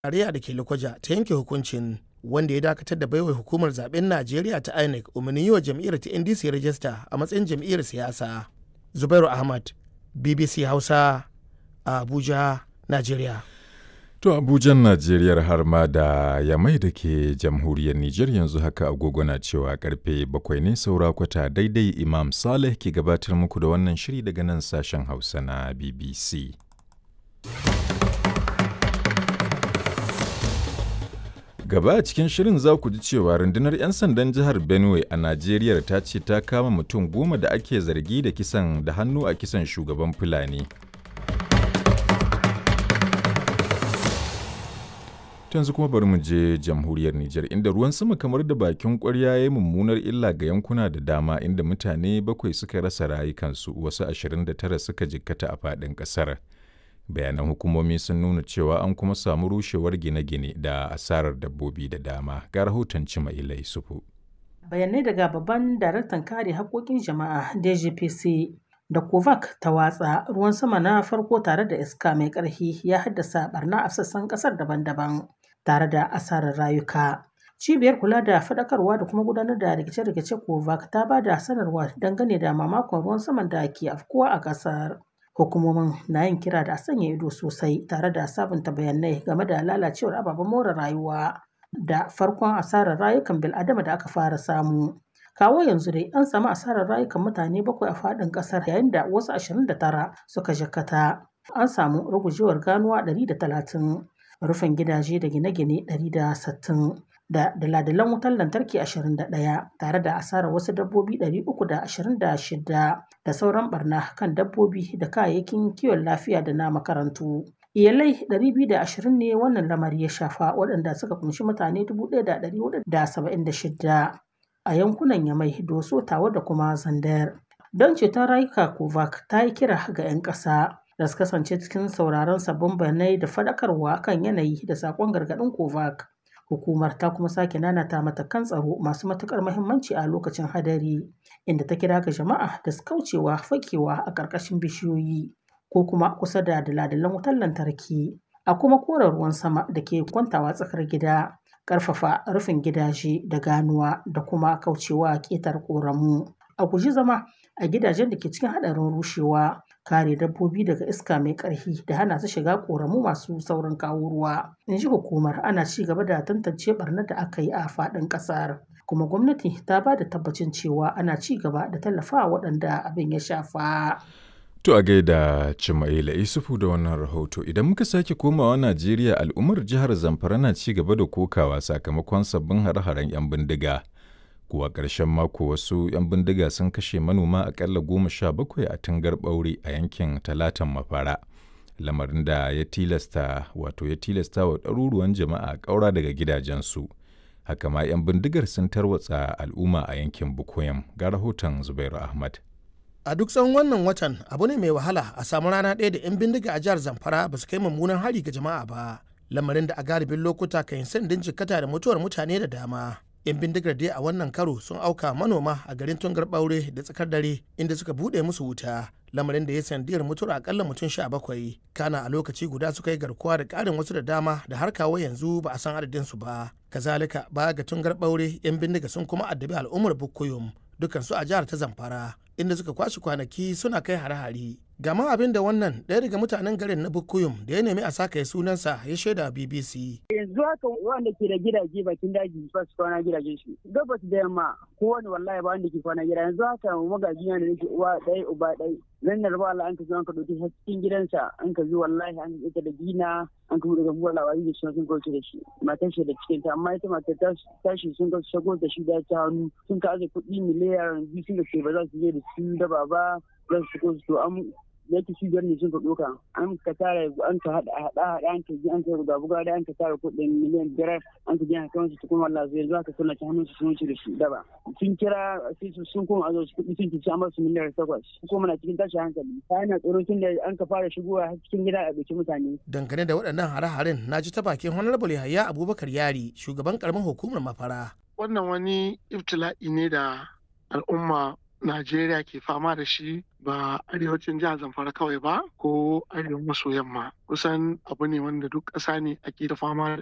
tarayya da ke Lokoja ta yanke hukuncin wanda ya dakatar da baiwa hukumar zaben Najeriya ta INEC umarnin yi wa jam'iyyar ta NDC rajista a matsayin jam'iyyar siyasa. Zubairu Ahmad, BBC Hausa, Abuja, Najeriya. To Abujan Najeriya har ma da Yamai da ke jamhuriyar Nijar yanzu haka agogo na cewa karfe 7 ne saura kwata daidai. Imam Saleh ke gabatar muku da wannan shiri daga nan sashen Hausa na BBC. Gaba a cikin shirin za ku ji cewa rundunar 'yan sandan jihar Benue a Najeriya ta ce ta kama mutum 10 da ake zargi da hannu a kisan shugaban Fulani. Yanzu kuma bari mu je jamhuriyar Nijar inda ruwan sama kamar da bakin ƙwarya ya yi mummunar illa ga yankuna da dama inda mutane 7 suka rasa rayukansu wasu 29 suka jikkata a faɗin ƙasar. Bayanan hukumomi sun nuna cewa an kuma samu rushewar gine-gine da asarar dabbobi da dama. Ga rahoton Cimaila Yusufu. Bayanai daga babban daraktan kare haƙƙoƙin jama'a DGPC da Kovac ta watsa ruwan sama na farko tare da iska mai ƙarfi ya haddasa barna a sassan ƙasar daban-daban tare da asarar rayuka. Cibiyar kula da faɗakarwa da kuma gudanar da rikice-rikice Kovac ta ba da sanarwa dangane da mamakon ruwan saman da ke afkuwa a ƙasar. Hukumomin na yin kira da a sanya ido sosai tare da sabunta bayanai game da lalacewar ababen more rayuwa da farkon asarar rayukan bil'adama da aka fara samu. Kawo yanzu dai an samu asarar rayukan mutane 7 a faɗin ƙasar yayin da wasu 29 suka jikkata. An samu rugujewar ganuwa 130, rufin gidaje da gine-gine 160 da dala-dalan wutar lantarki 21 tare da asarar wasu dabbobi 326 da sauran barna kan dabbobi da kayayyakin kiwon lafiya da na makarantu. Iyalai 220 ne wannan lamari ya shafa waɗanda suka kunshi mutane 1,476 a yankunan Yamai, Doso, Tawa da kuma Zandar. Don ceton rayuka Kovac ta yi kira ga 'yan ƙasa da su kasance cikin sauraron sabbin bayanai da faɗakarwa kan yanayi da saƙon gargaɗin Kovac. Hukumar ta kuma sake nanata matakan tsaro masu matuƙar muhimmanci a lokacin hadari, inda ta kira ga jama'a da su kaucewa fakewa a ƙarƙashin bishiyoyi ko kuma kusa da dala-dalan wutar lantarki, a kuma kore ruwan sama da ke kwantawa tsakar gida, ƙarfafa rufin gidaje da ganuwa da kuma kaucewa ƙetar ƙoramu. A guji zama a gidajen da ke cikin haɗarin rushewa, kare dabbobi daga iska mai ƙarfi da hana su shiga ƙoramu masu saurin kawo ruwa. In ji hukumar, ana ci gaba da tantance ɓarnar da aka yi a faɗin ƙasar, kuma gwamnati ta ba da tabbacin cewa ana ci gaba da tallafawa waɗanda abin ya shafa. To a gaida Cimaila Isufu da wannan rahoto. Idan muka sake komawa Najeriya, al'ummar jihar Zamfara na ci gaba da kokawa sakamakon sabbin hare-haren 'yan bindiga. Kuwa ƙarshen mako wasu 'yan bindiga sun kashe manoma aƙalla 17 a Tungar Ɓaure a yankin Talatan Mafara. Lamarin da ya tilasta wa ɗaruruwan jama'a ƙaura daga gidajensu. Haka ma 'yan bindigar sun tarwatsa al'umma a yankin Bukoyam. Ga rahoton Zubairu Ahmad. A duk tsawon wannan watan abu ne mai wahala a samu rana ɗaya da 'yan bindiga a jihar Zamfara ba su kai mummunan hari ga jama'a ba. Lamarin da a galibin lokuta kan yi sandin jikkata da mutuwar mutane da dama. 'Yan bindigar dai a wannan karo sun auka manoma a garin Tungar Ɓaure da tsakar dare inda suka buɗe musu wuta. Lamarin da ya sandiyar mutuwar akalla mutum 17. Kana a lokaci guda suka yi garkuwa da ƙarin wasu da dama da har kawo yanzu ba a san adadinsu ba. Kazalika baya ga Tungar Ɓaure 'yan bindiga sun kuma addabi al'ummar Bukuyum dukansu a jihar ta Zamfara, inda suka kwashe kwanaki suna kai hare-hare. Gama abin da wannan ɗaya daga mutanen garin na Bukuyum da ya nemi a saka ya sunansa ya shaida BBC. Yanzu haka wanda ke da gidaje bakin daji ba su kwana gidajen shi. Gabas da yamma kowane wallahi ba wanda ke kwana gida. Yanzu haka magaji na da nake uwa ɗaya uba ɗaya. Zan da raba Allah an ka zo an ka ɗauki cikin gidansa an ka zo wallahi an ka da gina an ka daga buwar labari da shi sun kauce da shi. Matan shi da cikin ta amma ita matar tashi sun kauce shago da shi da ta hannu sun ka aje kuɗi miliyan 2 sun da ke ba za su je da su da baba za su ko su an yake shi ne sun ka ɗauka an ka tara an ka haɗa an ka ji an ka buga da an ka tara kuɗin miliyan 5 an ka gina kan su cikin wallahi zai zuwa ka suna ta hannun su sun wuce da shi daba sun kira sai su sun koma azo su kuɗi sun ci amma su miliyan 8 kuma na cikin tashi hankali ta yana tsoro tun da an ka fara shigowa cikin gida a bici mutane. Dangane da waɗannan hare-haren na ji ta bakin Honorable Yahaya Abubakar Yari, shugaban karamar hukumar Mafara. Wannan wani ibtila'i ne da al'umma Najeriya ke fama da shi ba arewacin jihar Zamfara kawai ba ko arewa maso yamma, kusan abu ne wanda duk ƙasa ne ake da fama da